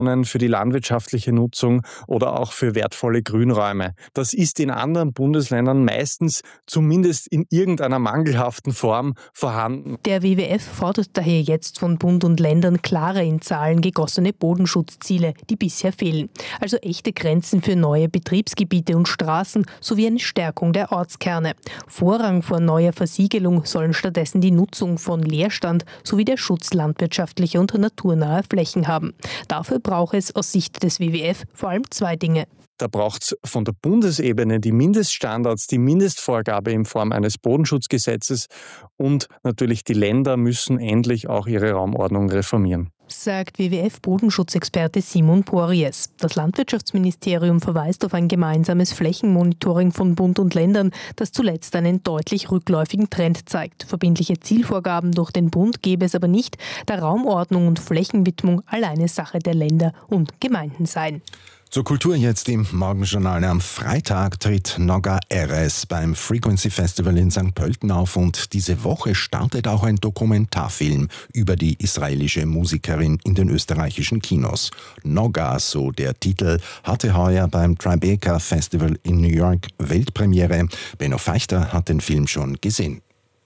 für die landwirtschaftliche Nutzung oder auch für wertvolle Grünräume. Das ist in anderen Bundesländern meistens zumindest in irgendeiner mangelhaften Form vorhanden. Der WWF fordert daher jetzt von Bund und Ländern klare in Zahlen gegossene Bodenschutzziele, die bisher fehlen. Also echte Grenzen für neue Betriebsgebiete und Straßen sowie eine Stärkung der Ortskerne. Vorrang vor neuer Versiegelung sollen stattdessen die Nutzung von Leerstand sowie der Schutz landwirtschaftlicher und naturnaher Flächen haben. Dafür braucht es aus Sicht des WWF vor allem zwei Dinge. Da braucht es von der Bundesebene die Mindeststandards, die Mindestvorgabe in Form eines Bodenschutzgesetzes und natürlich die Länder müssen endlich auch ihre Raumordnung reformieren. Sagt WWF-Bodenschutzexperte Simon Porries. Das Landwirtschaftsministerium verweist auf ein gemeinsames Flächenmonitoring von Bund und Ländern, das zuletzt einen deutlich rückläufigen Trend zeigt. Verbindliche Zielvorgaben durch den Bund gäbe es aber nicht, da Raumordnung und Flächenwidmung alleine Sache der Länder und Gemeinden seien. Zur Kultur jetzt im Morgenjournal. Am Freitag tritt Noga Erez beim Frequency Festival in St. Pölten auf und diese Woche startet auch ein Dokumentarfilm über die israelische Musikerin in den österreichischen Kinos. Noga, so der Titel, hatte heuer beim Tribeca Festival in New York Weltpremiere. Benno Feichter hat den Film schon gesehen.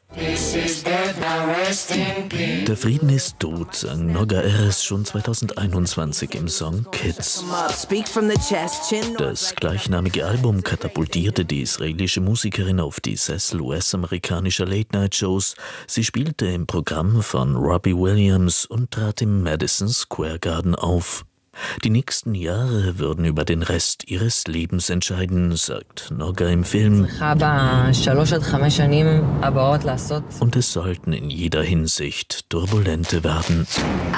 Der Frieden ist tot, sang Noga Erez schon 2021 im Song Kids. Das gleichnamige Album katapultierte die israelische Musikerin auf die Sessel US-amerikanischer Late-Night-Shows. Sie spielte im Programm von Robbie Williams und trat im Madison Square Garden auf. Die nächsten Jahre würden über den Rest ihres Lebens entscheiden, sagt Noga im Film. Und es sollten in jeder Hinsicht turbulente werden.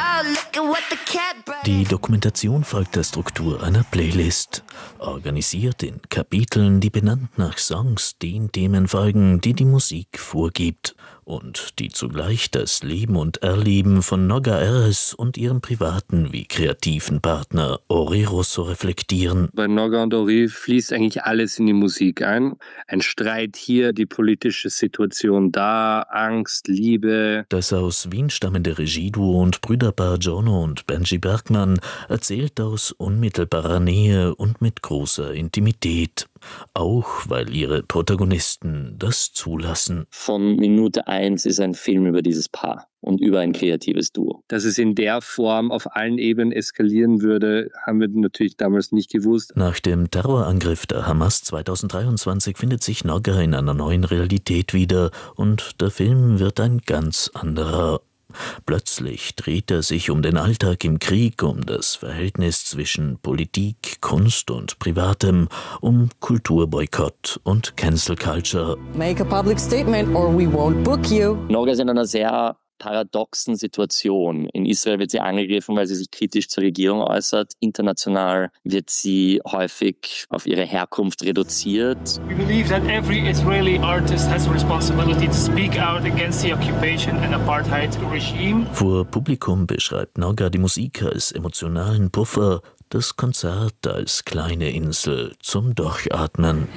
Die Dokumentation folgt der Struktur einer Playlist, organisiert in Kapiteln, die benannt nach Songs den Themen folgen, die die Musik vorgibt und die zugleich das Leben und Erleben von Noga Erez und ihrem privaten wie kreativen Partner Ori Russo reflektieren. Bei Noga und Ori fließt eigentlich alles in die Musik ein. Ein Streit hier, die politische Situation da, Angst, Liebe. Das aus Wien stammende Regieduo und Brüderpaar Jono und Benji Bergmann erzählt aus unmittelbarer Nähe und mit großer Intimität. Auch weil ihre Protagonisten das zulassen. Von Minute 1 ist ein Film über dieses Paar und über ein kreatives Duo. Dass es in der Form auf allen Ebenen eskalieren würde, haben wir natürlich damals nicht gewusst. Nach dem Terrorangriff der Hamas 2023 findet sich Noga in einer neuen Realität wieder und der Film wird ein ganz anderer. Plötzlich dreht er sich um den Alltag im Krieg, um das Verhältnis zwischen Politik, Kunst und Privatem, um Kulturboykott und Cancel Culture. Make a public statement or we won't book you. Noga ist in einer sehr paradoxen Situation. In Israel wird sie angegriffen, weil sie sich kritisch zur Regierung äußert. International wird sie häufig auf ihre Herkunft reduziert. We believe that every Israeli artist has a responsibility to speak out against the occupation and apartheid regime. Vor Publikum beschreibt Noga die Musik als emotionalen Puffer, das Konzert als kleine Insel zum Durchatmen.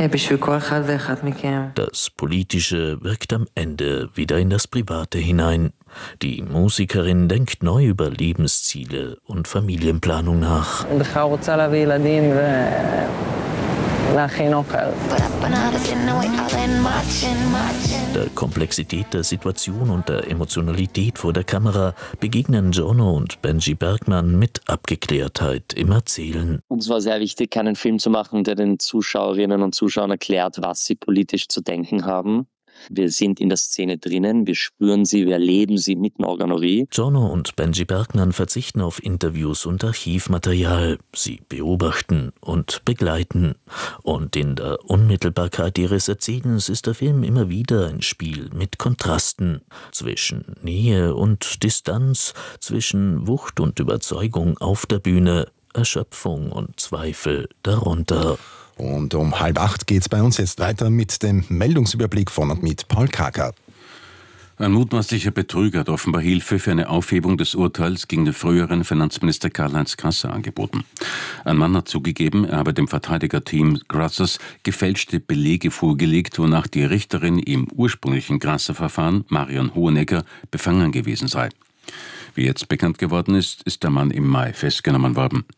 Das Politische wirkt am Ende wieder in das Private hinein. Die Musikerin denkt neu über Lebensziele und Familienplanung nach. Der Komplexität der Situation und der Emotionalität vor der Kamera begegnen Jono und Benji Bergmann mit Abgeklärtheit im Erzählen. Uns war sehr wichtig, keinen Film zu machen, der den Zuschauerinnen und Zuschauern erklärt, was sie politisch zu denken haben. Wir sind in der Szene drinnen, wir spüren sie, wir erleben sie mit Noga und Ori. Jono und Benji Bergmann verzichten auf Interviews und Archivmaterial. Sie beobachten und begleiten. Und in der Unmittelbarkeit ihres Erzählens ist der Film immer wieder ein Spiel mit Kontrasten. Zwischen Nähe und Distanz, zwischen Wucht und Überzeugung auf der Bühne, Erschöpfung und Zweifel darunter. Und um 7:30 geht es bei uns jetzt weiter mit dem Meldungsüberblick von und mit Paul Kraker. Ein mutmaßlicher Betrüger hat offenbar Hilfe für eine Aufhebung des Urteils gegen den früheren Finanzminister Karl-Heinz Grasser angeboten. Ein Mann hat zugegeben, er habe dem Verteidigerteam Grassers gefälschte Belege vorgelegt, wonach die Richterin im ursprünglichen Grasser-Verfahren, Marion Hohenegger, befangen gewesen sei. Wie jetzt bekannt geworden ist, ist der Mann im Mai festgenommen worden.